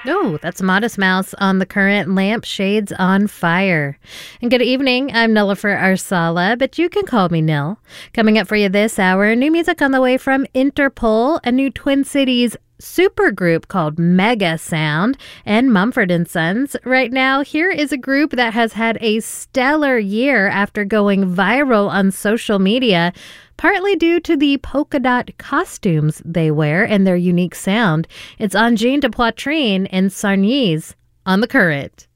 Oh, that's Modest Mouse on The Current, Lampshades on Fire. And good evening, I'm Nilüfer Arsala, but you can call me Nil. Coming up for you this hour, new music on the way from Interpol, a new Twin Cities supergroup called Mega Sound, and Mumford & Sons. Right now, here is a group that has had a stellar year after going viral on social media, partly due to the polka dot costumes they wear and their unique sound. It's Angine de Poitrine and Sarnies on The Current.